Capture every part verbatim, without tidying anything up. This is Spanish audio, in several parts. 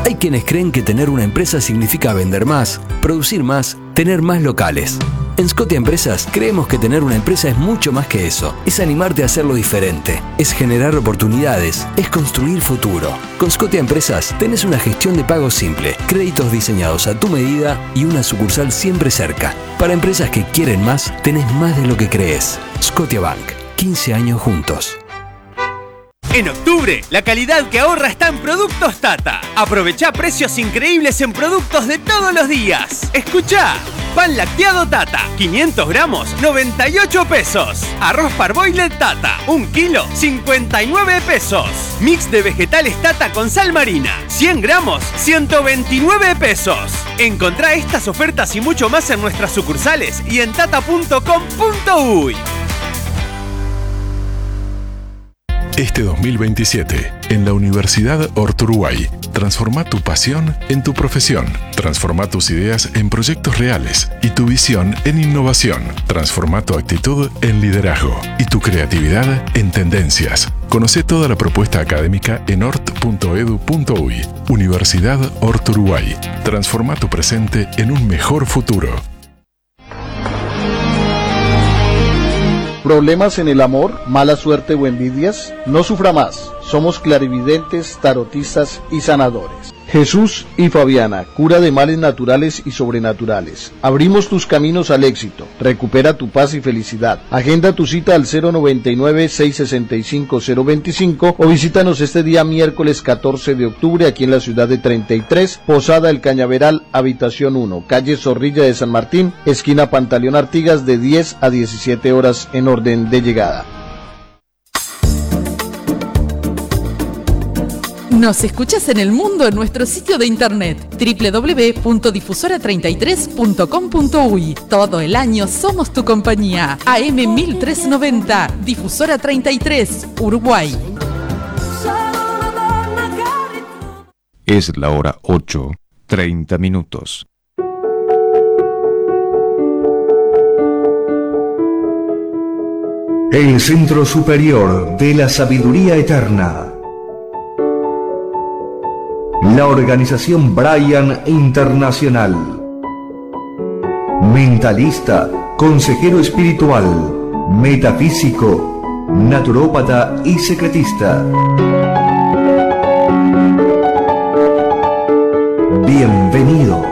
Hay quienes creen que tener una empresa significa vender más, producir más, tener más locales. En Scotia Empresas creemos que tener una empresa es mucho más que eso. Es animarte a hacerlo diferente, es generar oportunidades, es construir futuro. Con Scotia Empresas tenés una gestión de pago simple, créditos diseñados a tu medida y una sucursal siempre cerca. Para empresas que quieren más, tenés más de lo que crees. Scotia Bank, quince años juntos. En octubre, la calidad que ahorra está en Productos Tata. Aprovecha precios increíbles en productos de todos los días. Escuchá. Pan lacteado Tata, quinientos gramos, noventa y ocho pesos. Arroz parboiled Tata, un kilo, cincuenta y nueve pesos. Mix de vegetales Tata con sal marina, cien gramos, ciento veintinueve pesos. Encontrá estas ofertas y mucho más en nuestras sucursales y en tata punto com punto uy. Este dos mil veintisiete, en la Universidad Orturuguay, transforma tu pasión en tu profesión. Transforma tus ideas en proyectos reales y tu visión en innovación. Transforma tu actitud en liderazgo y tu creatividad en tendencias. Conoce toda la propuesta académica en ort punto edu punto uy. Universidad Orturuguay. Transforma tu presente en un mejor futuro. ¿Problemas en el amor, mala suerte o envidias? No sufra más. Somos clarividentes, tarotistas y sanadores. Jesús y Fabiana, cura de males naturales y sobrenaturales. Abrimos tus caminos al éxito. Recupera tu paz y felicidad. Agenda tu cita al cero noventa y nueve, seiscientos sesenta y cinco, cero veinticinco o visítanos este día miércoles catorce de octubre aquí en la ciudad de treinta y tres, Posada El Cañaveral, habitación uno, calle Zorrilla de San Martín, esquina Pantaleón Artigas, de diez a diecisiete horas en orden de llegada. Nos escuchas en el mundo en nuestro sitio de internet doble u doble u doble u punto difusora treinta y tres punto com punto uy. Todo el año somos tu compañía. A eme mil trescientos noventa, Difusora treinta y tres, Uruguay. Es la hora ocho, treinta minutos. El Centro Superior de la Sabiduría Eterna. La organización Brian Internacional. Mentalista, consejero espiritual, metafísico, naturópata y secretista. Bienvenidos.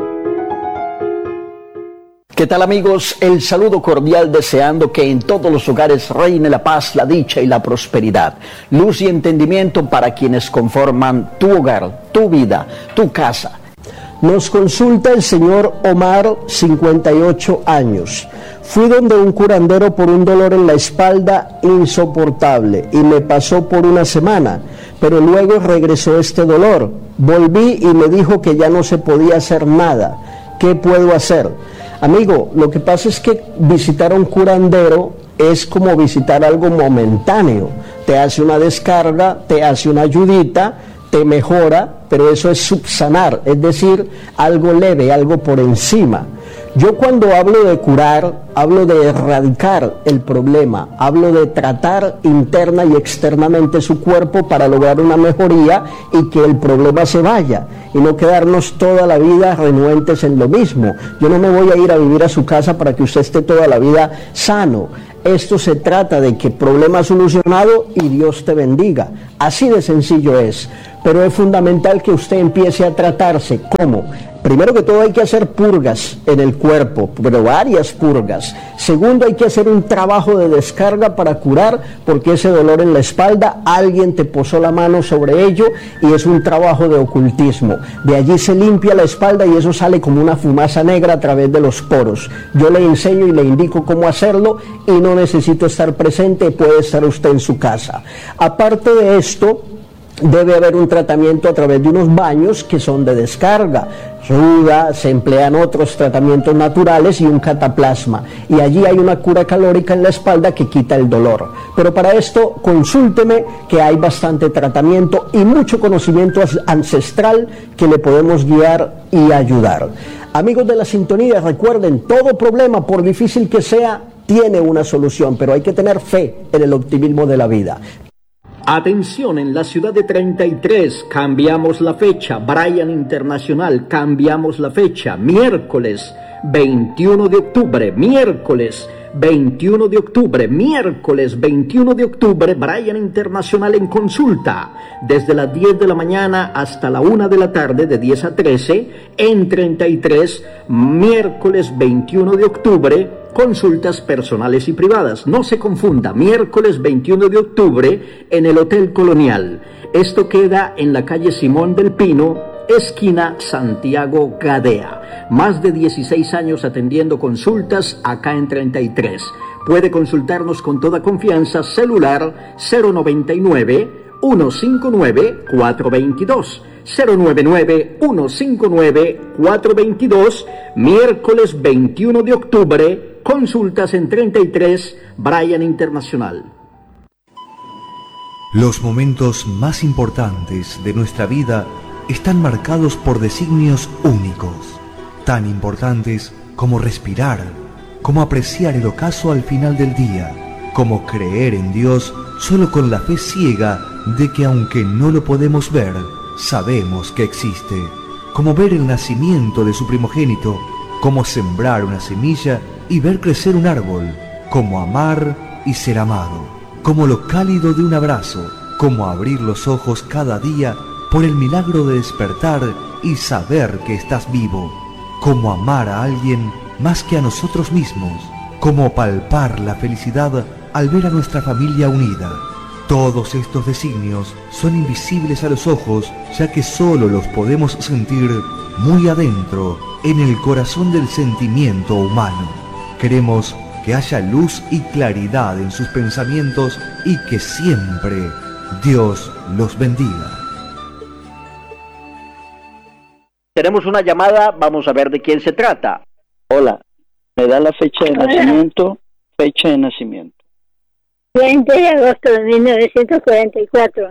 ¿Qué tal, amigos? El saludo cordial, deseando que en todos los hogares reine la paz, la dicha y la prosperidad. Luz y entendimiento para quienes conforman tu hogar, tu vida, tu casa. Nos consulta el señor Omar, cincuenta y ocho años. Fui donde un curandero por un dolor en la espalda insoportable y me pasó por una semana, pero luego regresó este dolor. Volví y me dijo que ya no se podía hacer nada. ¿Qué puedo hacer? Amigo, lo que pasa es que visitar a un curandero es como visitar algo momentáneo. Te hace una descarga, te hace una ayudita, te mejora, pero eso es subsanar, es decir, algo leve, algo por encima. Yo cuando hablo de curar, hablo de erradicar el problema, hablo de tratar interna y externamente su cuerpo para lograr una mejoría y que el problema se vaya y no quedarnos toda la vida renuentes en lo mismo. Yo no me voy a ir a vivir a su casa para que usted esté toda la vida sano. Esto se trata de que problema solucionado y Dios te bendiga. Así de sencillo es. Pero es fundamental que usted empiece a tratarse. ¿Cómo? Primero que todo hay que hacer purgas en el cuerpo, pero varias purgas. Segundo, hay que hacer un trabajo de descarga para curar, porque ese dolor en la espalda, alguien te posó la mano sobre ello y es un trabajo de ocultismo. De allí se limpia la espalda y eso sale como una fumaza negra a través de los poros. Yo le enseño y le indico cómo hacerlo y no necesito estar presente, puede estar usted en su casa. Aparte de esto, debe haber un tratamiento a través de unos baños que son de descarga. Ruda, se emplean otros tratamientos naturales y un cataplasma. Y allí hay una cura calórica en la espalda que quita el dolor. Pero para esto, consúlteme, que hay bastante tratamiento y mucho conocimiento ancestral que le podemos guiar y ayudar. Amigos de la sintonía, recuerden, todo problema, por difícil que sea, tiene una solución, pero hay que tener fe en el optimismo de la vida. Atención, en la ciudad de treinta y tres, cambiamos la fecha. Brian Internacional, cambiamos la fecha. Miércoles veintiuno de octubre, miércoles veintiuno de octubre, miércoles veintiuno de octubre, Brian Internacional en consulta, desde las diez de la mañana hasta la una de la tarde, de diez a trece, en treinta y tres, miércoles veintiuno de octubre, consultas personales y privadas. No se confunda, miércoles veintiuno de octubre en el Hotel Colonial. Esto queda en la calle Simón del Pino, esquina Santiago Gadea. Más de dieciséis años atendiendo consultas acá en treinta y tres. Puede consultarnos con toda confianza. Celular cero noventa y nueve, ciento cincuenta y nueve, cuatrocientos veintidós. cero noventa y nueve, ciento cincuenta y nueve, cuatrocientos veintidós. Miércoles veintiuno de octubre, consultas en treinta y tres, Brian Internacional. Los momentos más importantes de nuestra vida están marcados por designios únicos, tan importantes como respirar, como apreciar el ocaso al final del día, como creer en Dios solo con la fe ciega de que aunque no lo podemos ver, sabemos que existe, como ver el nacimiento de su primogénito, como sembrar una semilla y ver crecer un árbol, como amar y ser amado, como lo cálido de un abrazo, como abrir los ojos cada día por el milagro de despertar y saber que estás vivo, como amar a alguien más que a nosotros mismos, como palpar la felicidad al ver a nuestra familia unida. Todos estos designios son invisibles a los ojos, ya que solo los podemos sentir muy adentro, en el corazón del sentimiento humano. Queremos que haya luz y claridad en sus pensamientos y que siempre Dios los bendiga. Tenemos una llamada, vamos a ver de quién se trata. Hola, ¿me da la fecha de nacimiento? Fecha de nacimiento. veinte de agosto de mil novecientos cuarenta y cuatro.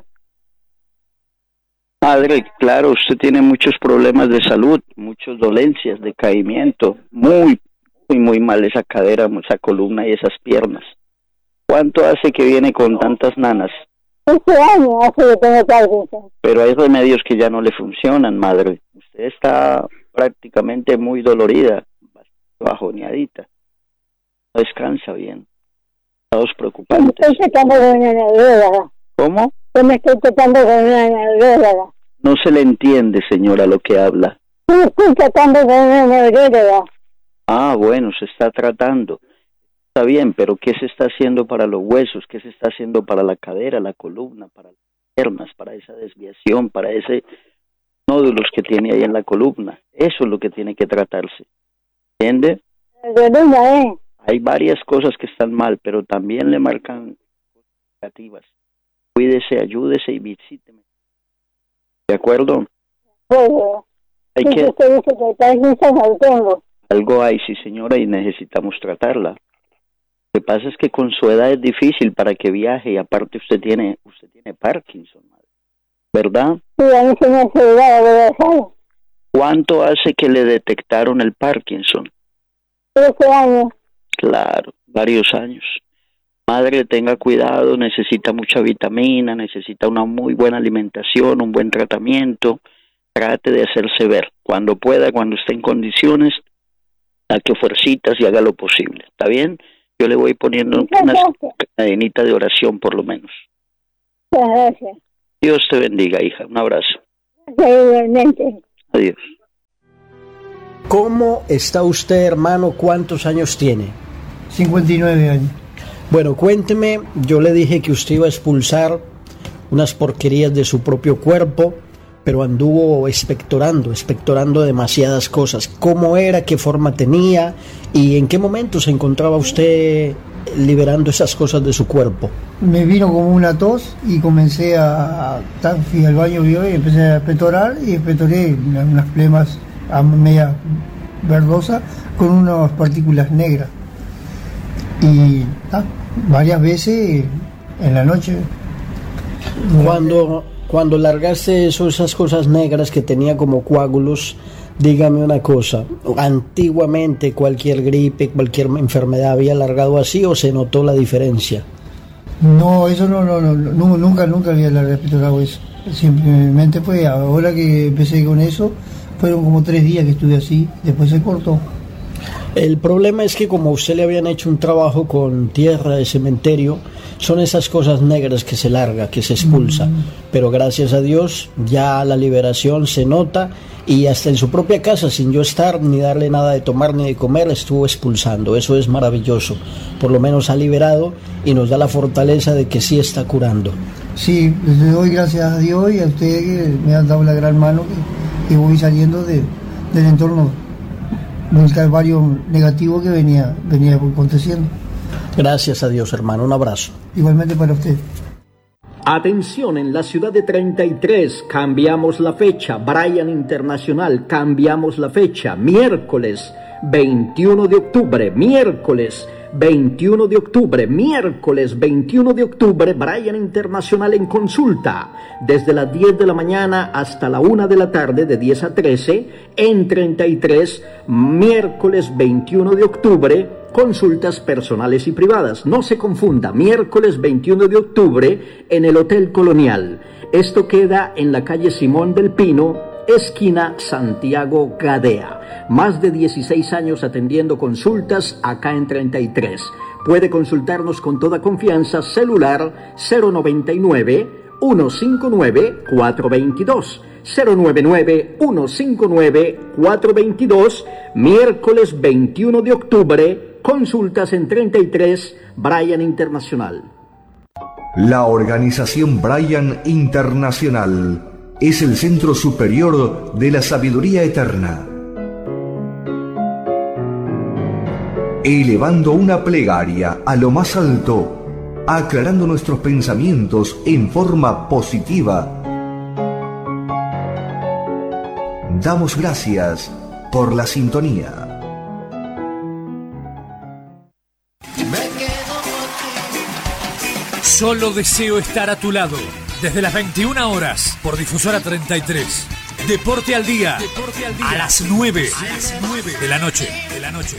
Madre, claro, usted tiene muchos problemas de salud, muchas dolencias, decaimiento, muy, muy, muy mal esa cadera, esa columna y esas piernas. ¿Cuánto hace que viene con tantas nanas? Este año hace que tengo Parkinson. Pero hay remedios que ya no le funcionan, madre. Usted está prácticamente muy dolorida, bajoneadita. No descansa bien. Estados preocupantes. Me estoy tratando con una neuróloga. ¿Cómo? Yo me estoy tratando con una neuróloga. No se le entiende, señora, lo que habla. Yo me estoy tratando con una neuróloga. Ah, bueno, se está tratando. Está bien, pero ¿qué se está haciendo para los huesos? ¿Qué se está haciendo para la cadera, la columna, para las piernas, para esa desviación, para ese nódulos que tiene ahí en la columna? Eso es lo que tiene que tratarse. ¿Entiende? La columna, ¿eh? Hay varias cosas que están mal, pero también le marcan cosas negativas. Cuídese, ayúdese y visíteme. ¿De acuerdo? Bueno, hay sí, que... usted dice que Parkinson no tengo. Algo hay, sí, señora, y necesitamos tratarla. Lo que pasa es que con su edad es difícil para que viaje y aparte usted tiene usted tiene Parkinson, madre. ¿Verdad? Sí, a mí se me ha acelerado, ¿verdad? ¿Cuánto hace que le detectaron el Parkinson? trece años. Claro, varios años. Madre, tenga cuidado, necesita mucha vitamina, necesita una muy buena alimentación, un buen tratamiento. Trate de hacerse ver. Cuando pueda, cuando esté en condiciones, saque fuercitas y haga lo posible. ¿Está bien? Yo le voy poniendo una cadenita de oración por lo menos. Gracias. Dios te bendiga, hija. Un abrazo. Igualmente. Adiós. ¿Cómo está usted, hermano? ¿Cuántos años tiene? cincuenta y nueve años. Bueno, cuénteme, yo le dije que usted iba a expulsar unas porquerías de su propio cuerpo, pero anduvo expectorando, expectorando demasiadas cosas. ¿Cómo era? ¿Qué forma tenía? ¿Y en qué momento se encontraba usted liberando esas cosas de su cuerpo? Me vino como una tos y comencé a... Fui al baño y empecé a expectorar y expectoré unas flemas a media verdosa con unas partículas negras. Y ah, varias veces en la noche. Cuando... Cuando largaste eso, esas cosas negras que tenía como coágulos, dígame una cosa, ¿antiguamente cualquier gripe, cualquier enfermedad había largado así o se notó la diferencia? No, eso no, no, no, no nunca, nunca había respetado eso. Simplemente fue ahora que empecé con eso, fueron como tres días que estuve así, después se cortó. El problema es que como a usted le habían hecho un trabajo con tierra de cementerio, son esas cosas negras que se larga, que se expulsa. Mm. Pero gracias a Dios ya la liberación se nota y hasta en su propia casa, sin yo estar ni darle nada de tomar ni de comer, estuvo expulsando. Eso es maravilloso. Por lo menos ha liberado y nos da la fortaleza de que sí está curando. Sí, le doy gracias a Dios y a ustedes que me han dado la gran mano, que, que voy saliendo de, del entorno del calvario negativo que venía, venía aconteciendo. Gracias a Dios, hermano. Un abrazo. Igualmente para usted. Atención, en la ciudad de treinta y tres, cambiamos la fecha. Brian Internacional, cambiamos la fecha. Miércoles veintiuno de octubre, miércoles veintiuno de octubre, miércoles veintiuno de octubre, Brian Internacional en consulta, desde las diez de la mañana hasta la una de la tarde, de diez a trece, en treinta y tres, miércoles veintiuno de octubre, consultas personales y privadas. No se confunda, miércoles veintiuno de octubre en el Hotel Colonial. Esto queda en la calle Simón del Pino, esquina Santiago Gadea. Más de dieciséis años atendiendo consultas acá en treinta y tres. Puede consultarnos con toda confianza. Celular cero noventa y nueve, ciento cincuenta y nueve, cuatrocientos veintidós. cero noventa y nueve, ciento cincuenta y nueve, cuatrocientos veintidós. Miércoles veintiuno de octubre, consultas en treinta y tres, Brian Internacional. La organización Brian Internacional es el centro superior de la sabiduría eterna, elevando una plegaria a lo más alto, aclarando nuestros pensamientos en forma positiva. Damos gracias por la sintonía. Solo deseo estar a tu lado. Desde las veintiuna horas, por Difusora treinta y tres. Deporte al día. Deporte al día. A las nueve. A las nueve de la noche. De la noche.